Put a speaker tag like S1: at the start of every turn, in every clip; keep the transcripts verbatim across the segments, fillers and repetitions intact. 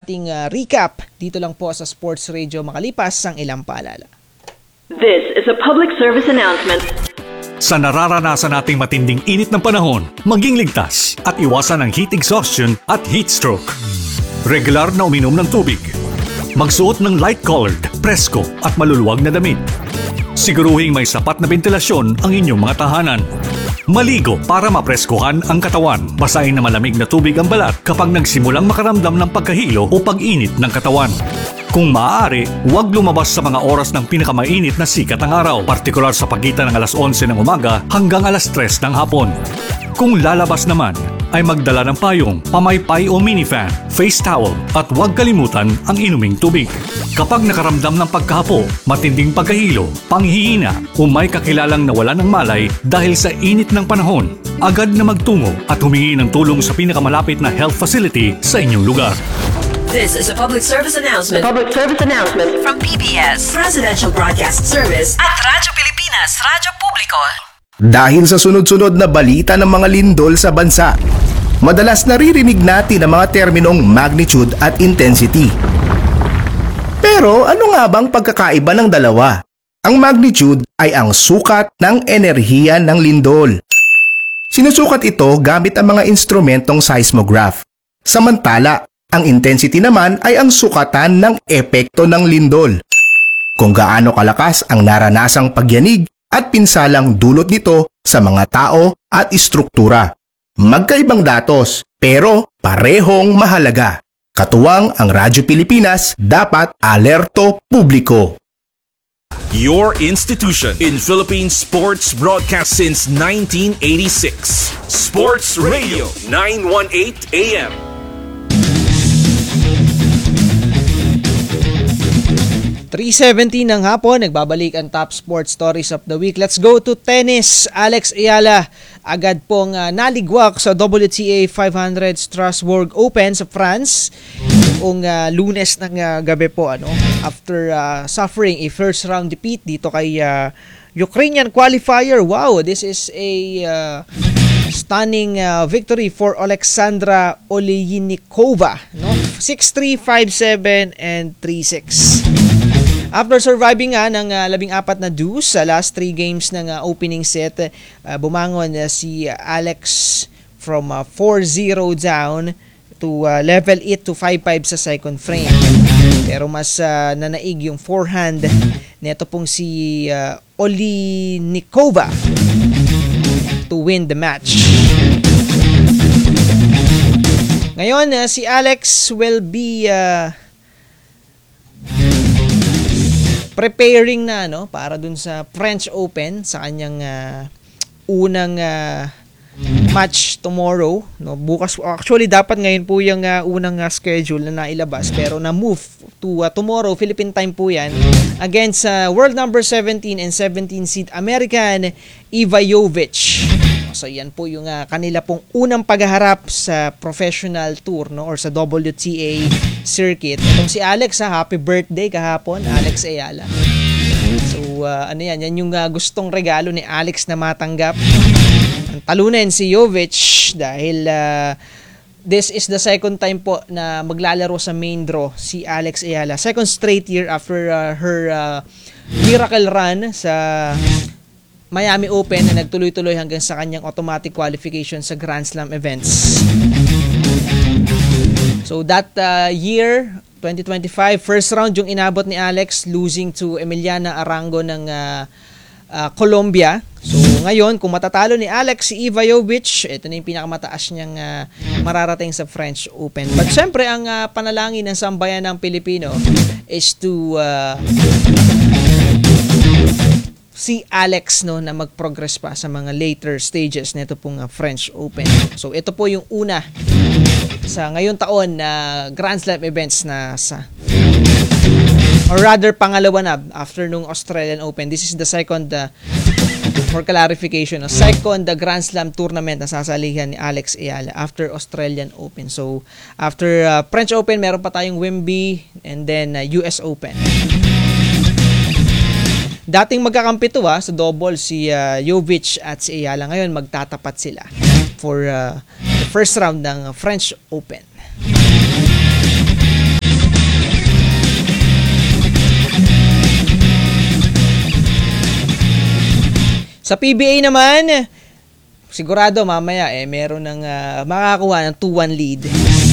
S1: ating uh, recap dito lang po sa Sports Radio makalipas ang ilang paalala.
S2: This is a public service announcement.
S3: Sa nararanasan nating matinding init ng panahon, maging ligtas at iwasan ang heat exhaustion at heat stroke. Regular na uminom ng tubig. Magsuot ng light-colored, presko at maluluwag na damit. Siguruhing may sapat na ventilasyon ang inyong mga tahanan. Maligo para mapreskuhan ang katawan. Basahin na malamig na tubig ang balat kapag nagsimulang makaramdam ng pagkahilo o pag-init ng katawan. Kung maaari, huwag lumabas sa mga oras ng pinakamainit na sikat ng araw, partikular sa pagitan ng alas onse ng umaga hanggang alas tres ng hapon. Kung lalabas naman, ay magdala ng payong, pamaypay o minifan, face towel at huwag kalimutan ang inuming tubig. Kapag nakaramdam ng pagkahapo, matinding pagkahilo, panghihina o may kakilalang nawalan ng malay dahil sa init ng panahon, agad na magtungo at humingi ng tulong sa pinakamalapit na health facility sa inyong lugar.
S4: This is a public service announcement.
S2: Public service announcement
S4: From P B S, Presidential Broadcast Service at Radyo Pilipinas, Radyo Publiko.
S5: Dahil sa sunod-sunod na balita ng mga lindol sa bansa, madalas naririnig natin ang mga terminong magnitude at intensity. Pero ano nga bang pagkakaiba ng dalawa? Ang magnitude ay ang sukat ng enerhiya ng lindol. Sinusukat ito gamit ang mga instrumentong seismograph. Samantala, ang intensity naman ay ang sukatan ng epekto ng lindol. Kung gaano kalakas ang naranasang pagyanig at pinsalang dulot nito sa mga tao at istruktura. Magkaibang datos, pero parehong mahalaga. Katuwang ang Radyo Pilipinas, dapat alerto publiko.
S6: Your institution in Philippine sports broadcast since nineteen eighty-six. Sports Radio nine eighteen A M.
S1: three seventeen ng hapon, nagbabalik ang top sports stories of the week. Let's go to tennis. Alex Ayala agad pong uh, naligwak sa W T A five hundred Strasbourg Open sa France noong uh, Lunes ng uh, gabi po, ano, after uh, suffering a first round defeat dito kay uh, Ukrainian qualifier. Wow, this is a uh, stunning uh, victory for Alexandra Oleynikova, no? six three, five seven and three six. After surviving nga ng uh, labing apat na deuce sa last three games ng uh, opening set, uh, bumangon uh, si Alex from uh, four zero down to uh, level it to five five sa second frame. Pero mas uh, nanaig yung forehand neto pong si uh, Oleynikova to win the match. Ngayon, uh, si Alex will be uh, preparing na, no, para dun sa French Open sa kanyang uh, unang uh, match tomorrow, no. Bukas, actually dapat ngayon po yung uh, unang uh, schedule na nailabas, pero na move to uh, tomorrow Philippine time po yan, against uh, world number seventeen and seventeen seed American Iva Jovic. So yan po yung uh, kanila pong unang paghaharap sa professional tour, no, or sa W T A circuit. Itong si Alex, ha, happy birthday kahapon, Alex Ayala. So uh, ano yan, yan yung uh, gustong regalo ni Alex na matanggap. Talunin si Jovic dahil uh, this is the second time po na maglalaro sa main draw si Alex Ayala. Second straight year after uh, her uh, miracle run sa Miami Open na nagtuloy-tuloy hanggang sa kanyang automatic qualification sa Grand Slam events. So that uh, year, twenty twenty-five, first round yung inabot ni Alex, losing to Emiliana Arango ng uh, uh, Colombia. So ngayon, kung matatalo ni Alex si Iva Jovic, ito na yung pinakamataas niyang uh, mararating sa French Open. But syempre, ang uh, panalangin ng sambayan ng Pilipino is to uh, si Alex, no, na mag-progress pa sa mga later stages nito pong uh, French Open. So ito po yung una sa ngayong taon na Grand Slam events na sa, or rather pangalawa na after nung Australian Open. This is the second uh, for clarification, no, second the Grand Slam tournament na sasalihan ni Alex Ayala after Australian Open. So after uh, French Open, meron pa tayong Wembley and then uh, U S Open. Dating magkakampi to, ha, sa double si uh, Jovic at si Ayala. Ngayon magtatapat sila for uh, the first round ng French Open. Sa P B A naman, sigurado mamaya eh meron ng uh, makakakuha ng two one lead.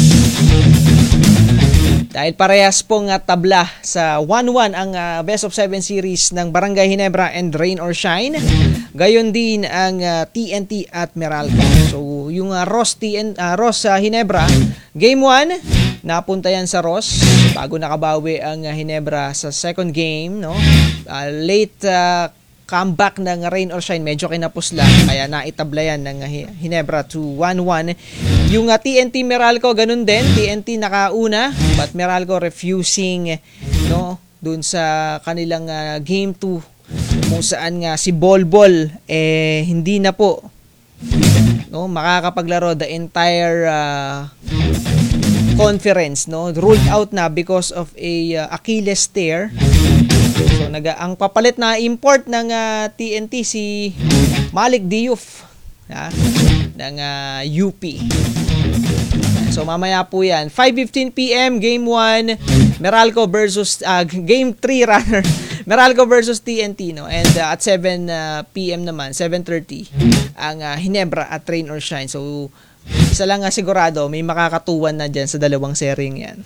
S1: Dahil parehas pong uh, tabla sa one one ang uh, best of seven series ng Barangay Ginebra and Rain or Shine. Gayon din ang uh, T N T at Meralco. So yung uh, Ross, T N, uh, Ross uh, Ginebra, game one, napunta yan sa Ross bago nakabawi ang uh, Ginebra sa second game. No? Uh, late uh, comeback ng Rain or Shine, medyo kinapos lang, kaya naitabla yan ng Ginebra to one one. Yung uh, T N T Meralco, ganun din. T N T nakauna, but Meralco refusing, no, dun sa kanilang uh, game two, kung saan nga si Bolbol, eh, hindi na po, no, makakapaglaro the entire uh, conference, no, ruled out na because of a uh, Achilles tear. So naga ang papalit na import ng uh, T N T si Malik Diouf, ha, ng uh, U P. So mamaya po yan, five fifteen p m game one, Meralco versus uh, game three runner, Meralco versus T N T, no. And uh, at seven p m naman, seven thirty ang uh, Ginebra at Rain or Shine. So isa lang nga sigurado, may makakatuwan na dyan sa dalawang sering yan.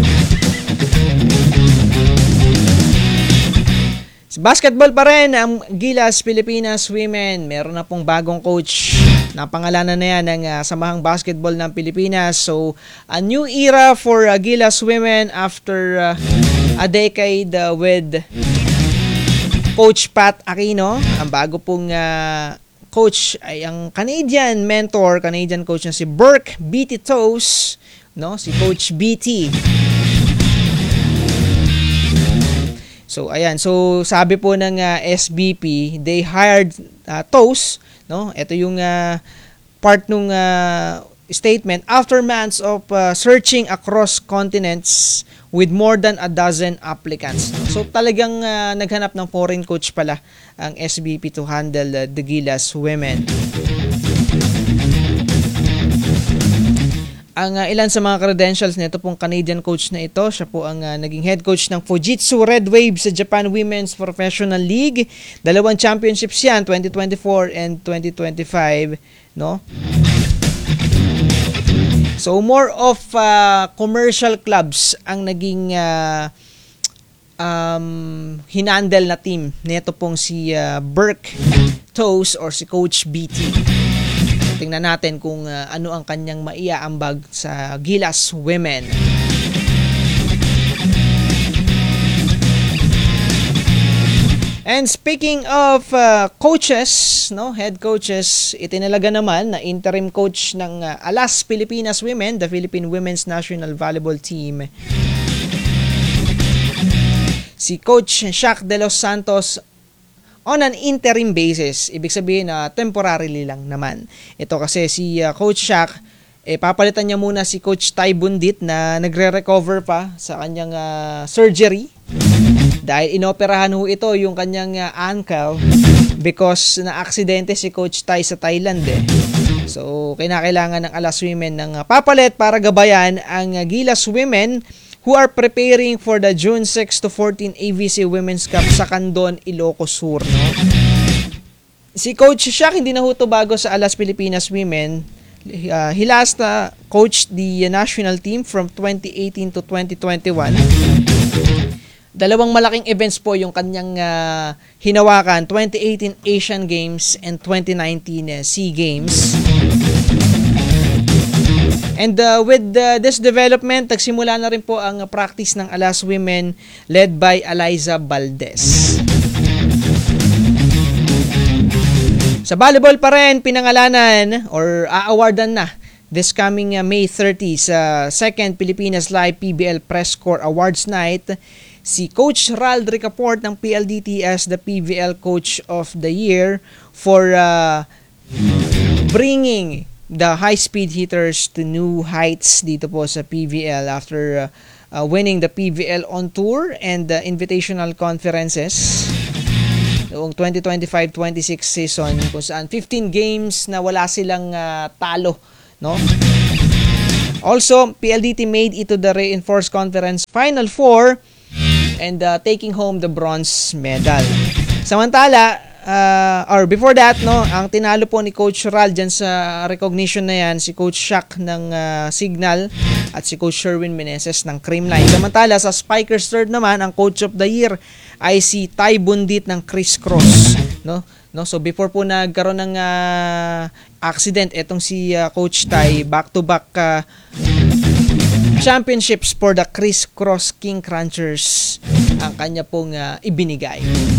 S1: Basketball pa rin ang Gilas Pilipinas Women. Meron na pong bagong coach. Napangalanan na yan ng uh, Samahang Basketball ng Pilipinas. So, a new era for uh, Gilas Women after uh, a decade uh, with Coach Pat Aquino. Ang bago pong uh, coach ay ang Canadian mentor, Canadian coach na si Burke B T Toes, no? Si Coach B T. So ayan, so sabi po ng uh, S B P, they hired uh, Toes, no? Ito yung uh, part ng uh, statement, after months of uh, searching across continents with more than a dozen applicants. No? So talagang uh, naghanap ng foreign coach pala ang S B P to handle uh, the Gilas Women. Ang uh, ilan sa mga credentials nito pong Canadian coach na ito, siya po ang uh, naging head coach ng Fujitsu Red Wave sa Japan Women's Professional League. Dalawang championships yan, twenty twenty-four and twenty twenty-five, no? So more of uh, commercial clubs ang naging uh, um, hinandle na team nito pong si uh, Burke Toes or si Coach B T. Tingnan natin kung uh, ano ang kanyang maiaambag sa Gilas Women. And speaking of uh, coaches, no, head coaches, itinalaga naman na interim coach ng uh, Alas Pilipinas Women, the Philippine Women's National Volleyball Team, si Coach Shaq De Los Santos, on an interim basis. Ibig sabihin na uh, temporarily lang naman. Ito kasi si uh, Coach Shaq, eh, papalitan niya muna si Coach Ty Bundit na nagre-recover pa sa kanyang uh, surgery. Dahil inoperahan ho ito yung kanyang uh, ankle because na-aksidente si Coach Ty sa Thailand eh. So, kinakailangan ng Alas Women ng uh, papalit para gabayan ang uh, Gilas Women who are preparing for the June six to fourteen A V C Women's Cup sa Candon, Ilocos Sur. No? Si Coach Shaq hindi na ho to bago sa Alas Pilipinas Women. Uh, he last uh, coached the national team from twenty eighteen to twenty twenty-one. Dalawang malaking events po yung kanyang uh, hinawakan, twenty eighteen Asian Games and twenty nineteen uh, SEA Games. And uh, with uh, this development, nagsimula na rin po ang uh, practice ng Alas Women led by Eliza Valdez. Sa volleyball pa rin, pinangalanan or aawardan na this coming uh, May thirtieth sa second Pilipinas Live P B L Press Corps Awards Night, si Coach Rald Ricaport ng P L D T as the P V L Coach of the Year for uh, bringing the high-speed hitters to new heights dito po sa P V L after uh, uh, winning the P V L on tour and the invitational conferences noong twenty twenty-five twenty-six season, kung saan fifteen games na wala silang uh, talo, no? Also, P L D T made it to the Reinforced Conference Final Four and uh, taking home the bronze medal. Samantala, uh, or before that, no, ang tinalo po ni Coach Ral dyan sa recognition na yan, si Coach Shaq ng uh, Signal at si Coach Sherwin Meneses ng Creamline. Samantala, sa Spikers third naman, ang Coach of the Year ay si Ty Bundit ng Criss Cross. No? No? So, before po nagkaroon ng uh, accident, etong si uh, Coach Ty, back-to-back uh, championships for the Criss Cross King Crunchers ang kanya pong uh, ibinigay.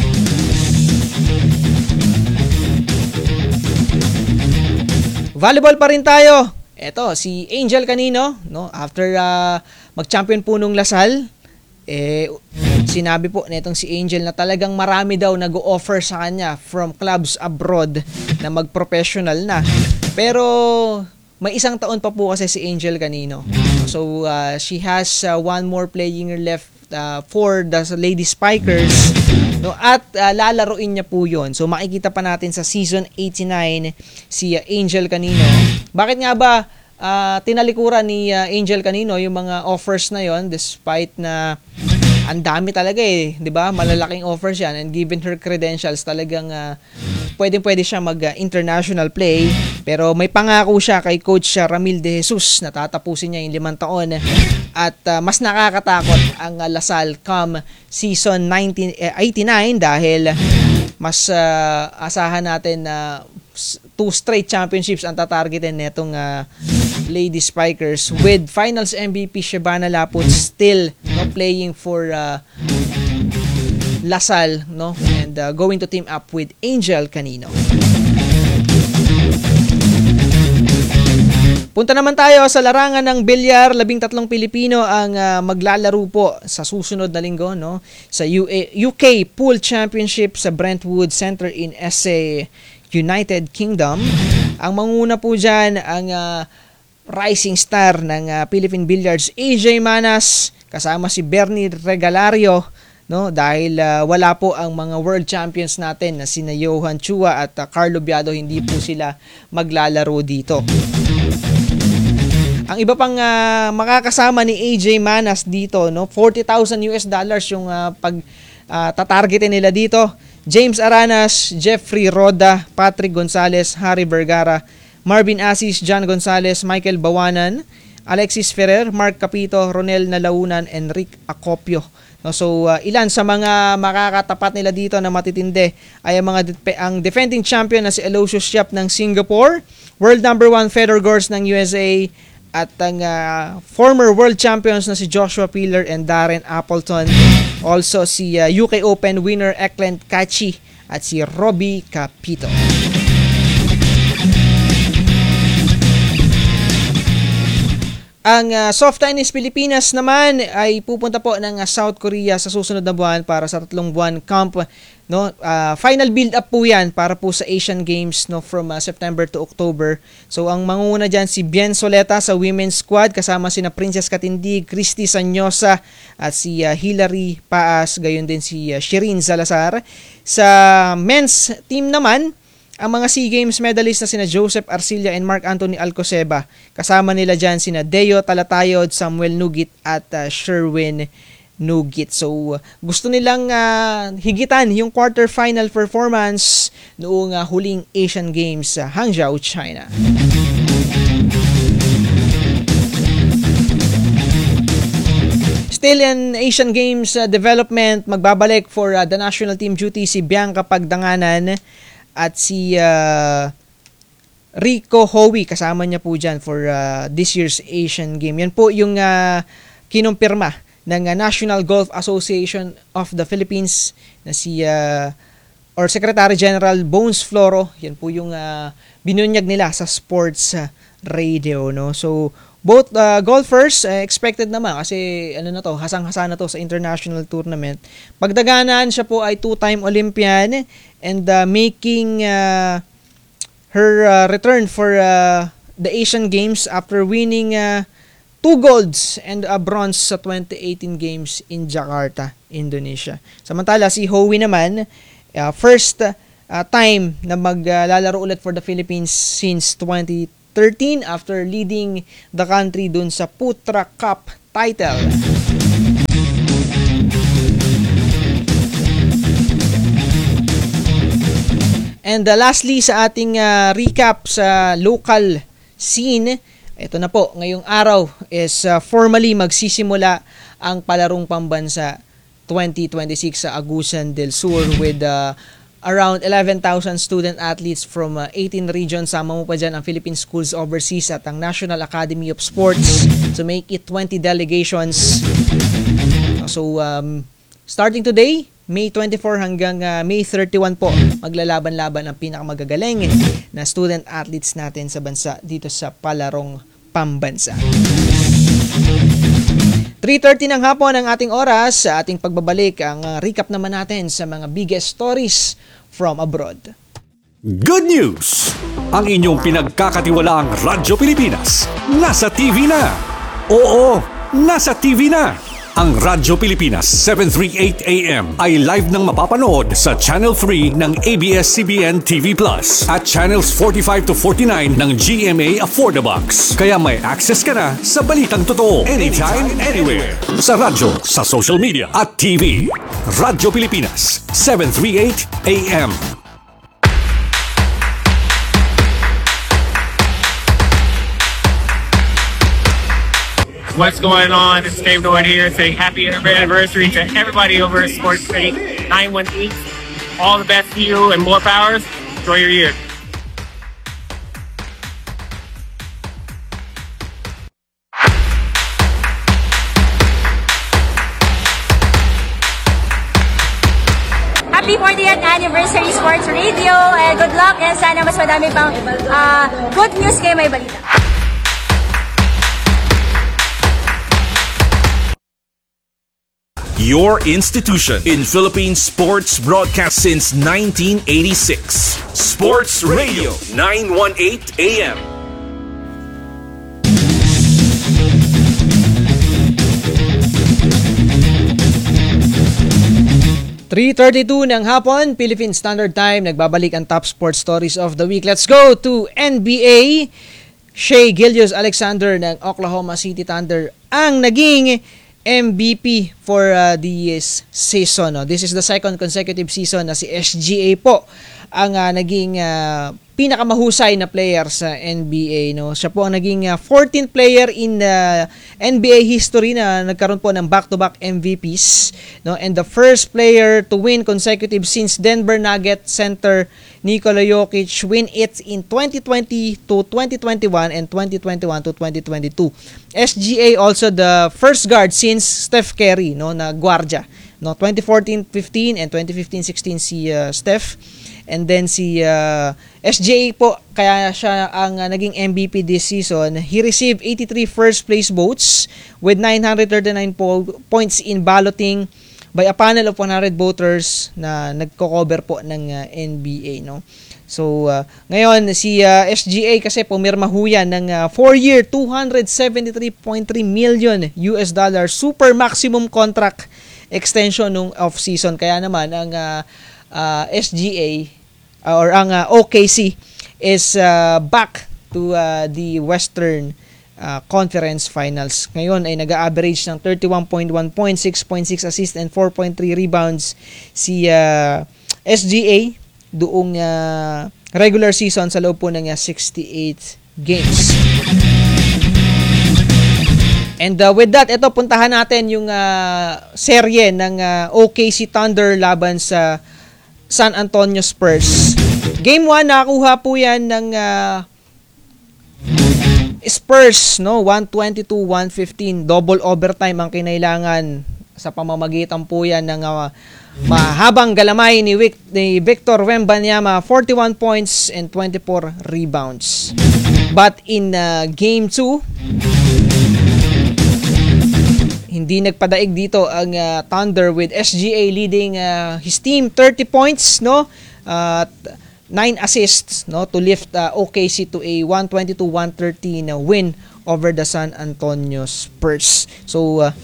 S1: Volleyball pa rin tayo. Eto, si Angel Canino, no, after uh, mag-champion po nung Lasal, eh, sinabi po netong si Angel na talagang marami daw nag-o-offer sa kanya from clubs abroad na mag-professional na. Pero may isang taon pa po kasi si Angel Canino. So, uh, she has uh, one more playing left uh, for the Lady Spikers. No, at uh, lalaruin niya po yun. So, makikita pa natin sa season eighty-nine si uh, Angel Canino. Bakit nga ba uh, tinalikuran ni uh, Angel Canino yung mga offers na yon despite na ang dami talaga eh, 'di ba? Malalaking offers yan, and given her credentials, talagang uh, pwedeng-pwede siya mag-international uh, play. Pero may pangako siya kay Coach uh, Ramil De Jesus na tatapusin niya yung limang taon. At uh, mas nakakatakot ang uh, Lasal come season nineteen eighty-nine dahil mas uh, asahan natin na uh, two straight championships ang tatargetin netong uh, Lady Spikers, with finals M V P Shabana Laput still no, playing for uh, Lasal, no, and uh, going to team up with Angel Canino. Punta naman tayo sa larangan ng bilyar. Labing tatlong Pilipino ang uh, maglalaro po sa susunod na linggo, no, sa U A, U K Pool Championship sa Brentwood Center in S A, United Kingdom. Ang manguna po dyan ang uh, rising star ng uh, Philippine Billiards, A J Manas, kasama si Bernie Regalario, no, dahil uh, wala po ang mga world champions natin na sina Johan Chua at uh, Carlo Biado, hindi po sila maglalaro dito. Ang iba pang uh, makakasama ni A J Manas dito, no, forty thousand U S dollars yung uh, pag uh, tatargetin nila dito. James Aranas, Jeffrey Roda, Patrick Gonzalez, Harry Vergara, Marvin Asis, John Gonzalez, Michael Bawanan, Alexis Ferrer, Mark Capito, Ronel Nalaunan, and Rick Acopio. No, so uh, ilan sa mga makakatapat nila dito na matitindi ay ang mga de- ang defending champion na si Aloysius Yap ng Singapore, world number one Fedor Gors ng U S A, at ang uh, former world champions na si Joshua Pillar and Darren Appleton. Also si uh, U K Open winner Ekland Kachi at si Robbie Capito. Ang uh, Soft Tennis Pilipinas naman ay pupunta po ng uh, South Korea sa susunod na buwan para sa tatlong buwan camp, no. Uh, final build up po 'yan para po sa Asian Games, no, from uh, September to October. So ang manguna diyan si Bien Soleta sa women's squad, kasama sina Princess Katindig, Christy Sanyosa at si uh, Hilary Paas, gayon din si uh, Shirin Salazar. Sa men's team naman, ang mga SEA Games medalist na sina Joseph Arcilla and Mark Anthony Alcoseba. Kasama nila dyan sina Deo Talatayod, Samuel Nugit at uh, Sherwin Nugit. So, uh, gusto nilang uh, higitan yung quarterfinal performance noong uh, huling Asian Games sa uh, Hangzhou, China. Still in Asian Games uh, development, magbabalik for uh, the national team duty si Bianca Pagdanganan at si uh, Rico Howie, kasama niya po dyan for uh, this year's Asian Game. Yan po yung uh, kinumpirma ng uh, National Golf Association of the Philippines na si uh, or Secretary General Bones Floro. Yan po yung uh, binunyag nila sa sports uh, radio, no. So both uh, golfers uh, expected naman kasi ano na to, hasang-hasa na to sa international tournament. Pagdaganan, siya po ay two-time Olympian and uh, making uh, her uh, return for uh, the Asian Games after winning uh, two golds and a bronze sa twenty eighteen Games in Jakarta, Indonesia. Samantala si Howie naman, uh, first uh, time na maglalaro uh, ulit for the Philippines since twenty thirteen after leading the country dun sa Putra Cup title. And uh, lastly, sa ating uh, recap sa local scene, ito na po, ngayong araw is uh, formally magsisimula ang palarong pambansa twenty twenty-six sa Agusan del Sur with uh, around eleven thousand student athletes from uh, eighteen regions. Sama mo pa dyan ang Philippine Schools Overseas at ang National Academy of Sports to make it twenty delegations. So, um, starting today, May twenty-fourth hanggang uh, May thirty-first po, maglalaban-laban ang pinakamagagaling na student athletes natin sa bansa dito sa palarong pambansa. three thirty ng hapon ang ating oras. Sa ating pagbabalik, ang uh, recap naman natin sa mga biggest stories from abroad.
S3: Good news! Ang inyong pinagkakatiwalaang Radyo Pilipinas nasa T V na. Oo, nasa T V na. Ang Radyo Pilipinas seven thirty-eight A M ay live nang mapapanood sa Channel three ng A B S C B N T V Plus at Channels forty-five to forty-nine ng G M A Affordabox. Kaya may access ka na sa balitang totoo anytime, anywhere. Sa radyo, sa social media at T V. Radyo Pilipinas seven thirty-eight A M.
S7: What's going on? It's Dave Norton here saying happy anniversary to everybody over at Sports City nine one eight. All the best to you and more powers. Enjoy your year.
S8: Happy fortieth anniversary Sports Radio and good luck and sana mas madami pang uh, good news kayo may balita.
S6: Your institution in Philippine sports broadcast since nineteen eighty-six. Sports Radio nine eighteen A M.
S1: three thirty-two ng hapon, Philippine Standard Time. Nagbabalik ang top sports stories of the week. Let's go to N B A. Shai Gilgeous-Alexander ng Oklahoma City Thunder ang naging M V P for uh, this season. No? This is the second consecutive season na si S G A po ang uh, naging uh, pinakamahusay na player sa N B A. No? Siya po ang naging uh, fourteenth player in uh, N B A history na nagkaroon po ng back-to-back M V Ps. No? And the first player to win consecutive since Denver Nuggets center Nikola Jokic win it in twenty twenty to twenty twenty-one and twenty twenty-one to twenty twenty-two. S G A also the first guard since Steph Curry, no, na guardia. No, twenty fourteen fifteen and twenty fifteen sixteen si uh, Steph. And then si uh, S G A po, kaya siya ang uh, naging M V P this season. He received eighty-three first place votes with nine hundred thirty-nine po- points in balloting by a panel of one hundred voters na nagko-cover po ng uh, N B A, no. So uh, ngayon si uh, S G A kasi pumirma ho yan ng uh, four-year two hundred seventy-three point three million U S dollar super maximum contract extension nung off-season. Kaya naman ang uh, uh, S G A uh, or ang uh, O K C is uh, back to uh, the Western Uh, Conference Finals. Ngayon ay nag-average ng thirty-one point one points, six point six assists and four point three rebounds si uh, S G A doong uh, regular season sa loob po ng uh, sixty-eight games. And uh, with that, ito puntahan natin yung uh, serye ng uh, O K C Thunder laban sa San Antonio Spurs. Game one, nakakuha po yan ng uh, Spurs, no, one twenty-two one fifteen, double overtime ang kinailangan sa pamamagitan po yan ng uh, mahabang galamay ni, Vic, ni Victor Wembanyama, forty-one points and twenty-four rebounds. But in uh, game two, hindi nagpadaig dito ang uh, Thunder with S G A leading uh, his team thirty points, no, at uh, nine assists, no, to lift uh, O K C to a one twenty-two one thirteen uh, win over the San Antonio Spurs. So uh,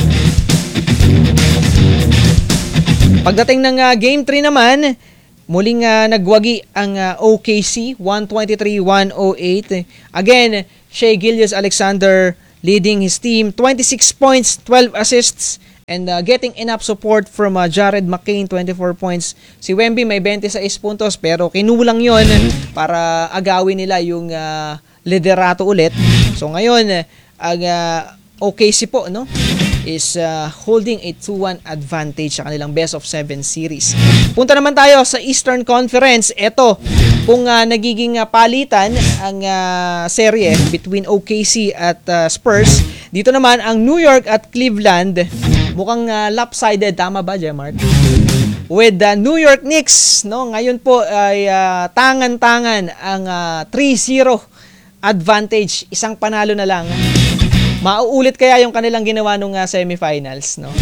S1: pagdating ng uh, game three naman, muling uh, nagwagi ang uh, O K C one twenty-three one oh eight. Again, Shai Gilgeous-Alexander leading his team twenty-six points, twelve assists And uh, getting enough support from uh, Jared McCain, twenty-four points. Si Wemby may twenty-six puntos pero kinulang yon para agawin nila yung uh, liderato ulit. So ngayon, ang uh, O K C po, no, is uh, holding a two one advantage sa kanilang best of seven series. Punta naman tayo sa Eastern Conference. Ito, kung uh, nagiging uh, palitan ang uh, serye between O K C at uh, Spurs, dito naman ang New York at Cleveland, mukhang uh, lopsided, tama ba, Jemart? With the uh, New York Knicks, no, ngayon po ay uh, tangan-tangan ang uh, three zero advantage, isang panalo na lang. Mauulit kaya yung kanilang ginawa nung uh, semifinals, no?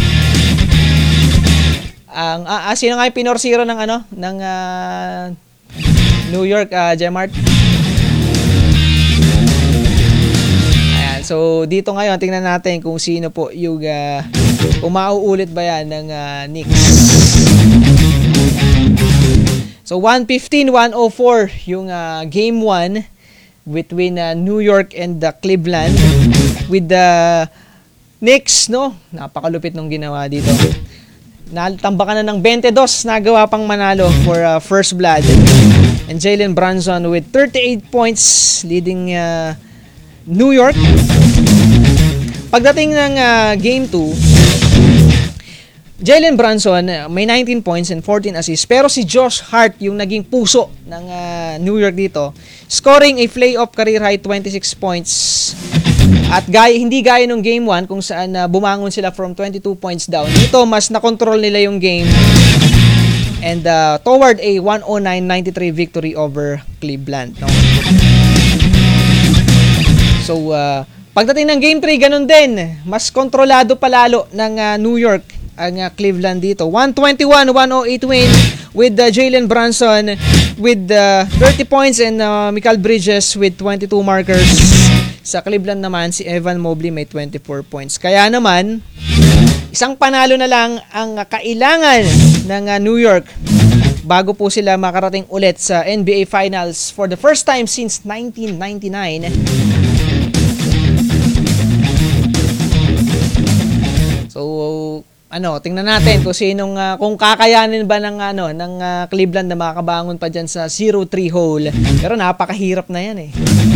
S1: Ang uh, uh, sino nga yung pinorsiro ng ano ng uh, New York, uh, Jemart? Ayan, so dito ngayon tingnan natin kung sino po yung uh, kung mauulit ba yan ng uh, Knicks. So one fifteen one oh four yung uh, game one between uh, New York and the Cleveland, with the Knicks, no? Napakalupit nung ginawa dito. Natambakan na ng twenty-two, nagawa pang manalo for uh, first blood. And Jalen Brunson with thirty-eight points leading uh, New York. Pagdating ng uh, game two, Jalen Brunson uh, may nineteen points and fourteen assists, pero si Josh Hart yung naging puso ng uh, New York dito, scoring a playoff career high twenty-six points. At gaya, hindi gaya nung game one kung saan uh, bumangon sila from twenty-two points down. Dito mas na-control nila yung game and uh, toward a one oh nine ninety-three victory over Cleveland, no? So uh, pagdating ng game three, ganun din, mas kontrolado palalo ng uh, New York ang uh, Cleveland dito. one twenty-one one oh eight win with uh, Jalen Brunson with uh, thirty points and uh, Mikal Bridges with twenty-two markers. Sa Cleveland naman, si Evan Mobley may twenty-four points. Kaya naman, isang panalo na lang ang uh, kailangan ng uh, New York bago po sila makarating ulit sa N B A Finals for the first time since nineteen ninety-nine. So, ano, tingnan natin kung sinong uh, kung kakayanin ba ng ano ng uh, Cleveland na makabangon pa diyan sa zero three hole. Pero napakahirap na 'yan eh.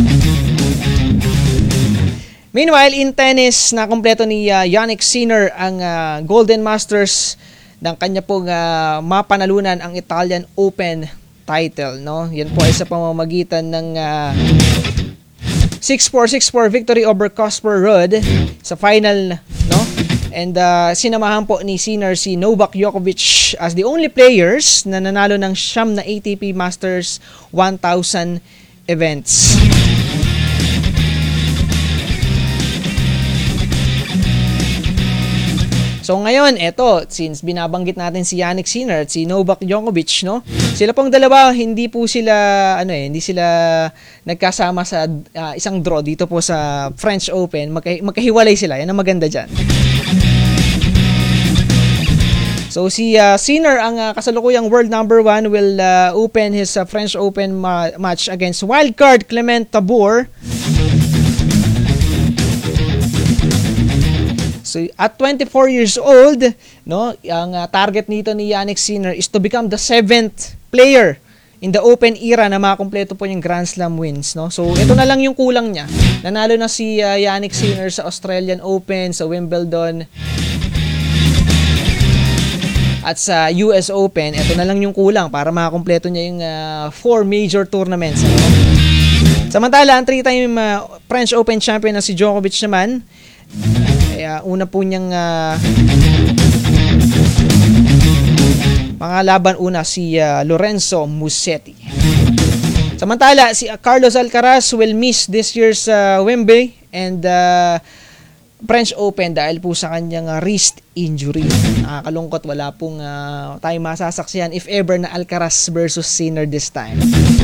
S1: Meanwhile, in tennis, na kumpleto ni uh, Jannik Sinner ang uh, Golden Masters ng kanya pong uh, mapanalunan ang Italian Open title, no? Yan po ay sa pamamagitan ng uh, six four six four victory over Casper Ruud sa final, no? And uh, sinamahan po ni Sinner si Novak Djokovic as the only players na nanalo ng siyam na A T P Masters one thousand events. So ngayon, eto, since binabanggit natin si Jannik Sinner at si Novak Djokovic, no? Sila pong dalawa, hindi po sila ano eh, hindi sila nagkasama sa uh, isang draw dito po sa French Open. Magka- magkahiwalay sila. Yan ang maganda diyan. So si uh, Sinner, ang uh, kasalukuyang world number one, will uh, open his uh, French Open ma- match against wildcard Clement Tabor. So at twenty-four years old, no, ang uh, target nito ni Jannik Sinner is to become the seventh player in the Open era na makakumpleto po yung Grand Slam wins, no. So ito na lang yung kulang niya. Nanalo na si uh, Jannik Sinner sa Australian Open, sa Wimbledon, at sa U S Open. Ito na lang yung kulang para makakumpleto niya yung uh, four major tournaments, no? Samantala, ang three-time uh, French Open champion na si Djokovic naman, kaya una po niyang uh, mga laban una si uh, Lorenzo Musetti. Samantala, si uh, Carlos Alcaraz will miss this year's uh, Wembley and uh, French Open dahil po sa kanyang uh, wrist injury. Nakakalungkot, wala pong uh, tayong masasaksihan if ever na Alcaraz versus Sinner this time.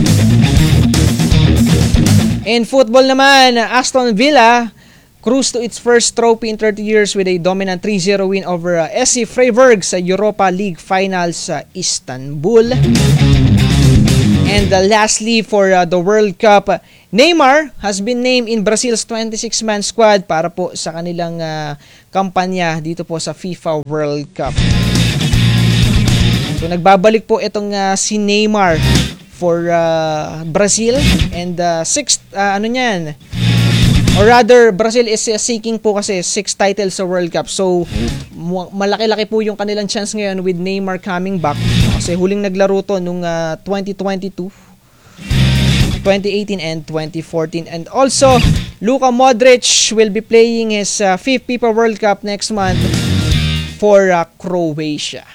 S1: In football naman, Aston Villa cruised to its first trophy in thirty years with a dominant three zero win over uh, S C Freiburg sa Europa League Finals sa Istanbul. And uh, lastly, for uh, the World Cup, Neymar has been named in Brazil's twenty-six man squad para po sa kanilang uh, kampanya dito po sa FIFA World Cup. So nagbabalik po itong uh, si Neymar for uh, Brazil and uh, sixth uh, ano niyan, or rather Brazil is uh, seeking po kasi six titles sa World Cup. So malaki-laki po yung kanilang chance ngayon with Neymar coming back kasi huling naglaro to nung uh, twenty twenty-two, twenty eighteen and twenty fourteen. And also Luka Modric will be playing his uh, fifth FIFA World Cup next month for uh, Croatia.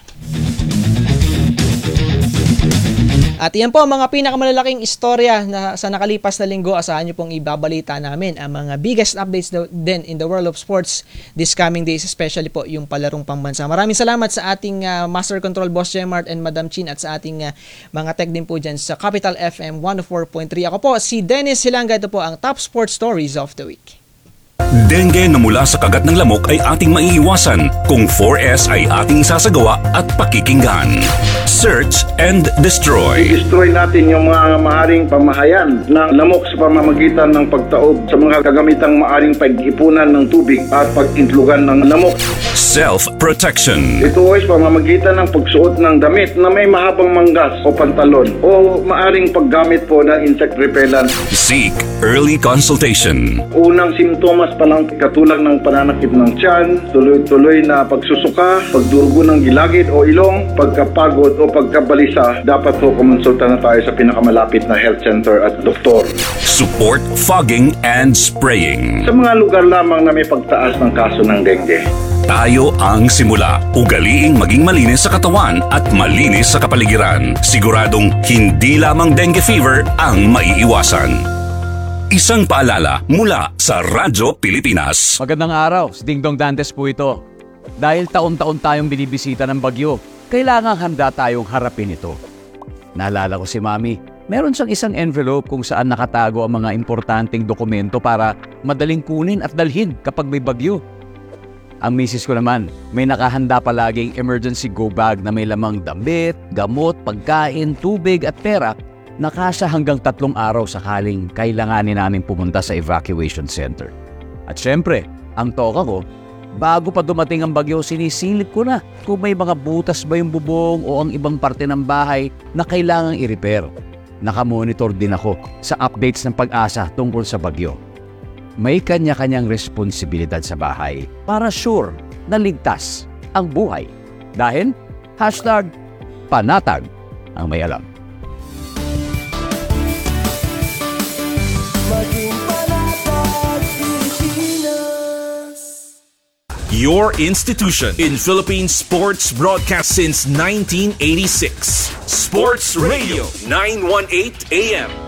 S1: At yan po ang mga pinakamalalaking istorya na sa nakalipas na linggo. Asahan nyo pong ibabalita namin ang mga biggest updates din in the world of sports this coming days, especially po yung palarong pambansa. Maraming salamat sa ating uh, Master Control Boss Jemart and Madam Chin at sa ating uh, mga tech din po dyan sa Capital F M one oh four point three. Ako po si Dennis Hilanga. Ito po ang Top Sports Stories of the Week.
S6: Dengue na mula sa kagat ng lamok ay ating maiiwasan kung four S ay ating sasagawa at pakikinggan. Search and destroy.
S9: I-destroy natin yung mga maaring pamahayan ng lamok sa pamamagitan ng pagtaob sa mga kagamitang maaring pag-ipunan ng tubig at pag-intlugan ng lamok.
S6: Self-protection.
S9: Ito ay sa pamamagitan ng pagsuot ng damit na may mahabang manggas o pantalon o maaring paggamit po ng insect repellent.
S6: Seek early consultation.
S9: Unang simptomas pa lang katulad ng pananakit ng tiyan, tuloy-tuloy na pagsusuka, pagdurugo ng gilagid o ilong, pagkapagod o pagkabalisa, dapat po kumonsulta na tayo sa pinakamalapit na health center at doktor.
S6: Support fogging and spraying.
S9: Sa mga lugar lamang na may pagtaas ng kaso ng dengue.
S6: Tayo ang simula. Ugaliing maging malinis sa katawan at malinis sa kapaligiran. Siguradong hindi lamang dengue fever ang maiiwasan. Isang paalala mula sa Radyo Pilipinas.
S10: Magandang araw, si Dingdong Dantes po ito. Dahil taon-taon tayong binibisita ng bagyo, kailangang handa tayong harapin ito. Naalala ko si Mami, meron siyang isang envelope kung saan nakatago ang mga importanteng dokumento para madaling kunin at dalhin kapag may bagyo. Ang misis ko naman, may nakahanda palaging emergency go bag na may lamang damit, gamot, pagkain, tubig at pera na kasya hanggang tatlong araw sakaling kailanganin namin pumunta sa evacuation center. At syempre, ang toka ko, bago pa dumating ang bagyo, sinisilip ko na kung may mga butas ba yung bubong o ang ibang parte ng bahay na kailangang i-repair. Nakamonitor din ako sa updates ng Pag-asa tungkol sa bagyo. May kanya-kanyang responsibilidad sa bahay para sure na ligtas ang buhay. Dahil, hashtag panatag ang may alam.
S6: Your institution in Philippine sports broadcast since nineteen eighty-six. Sports Radio nine eighteen A M.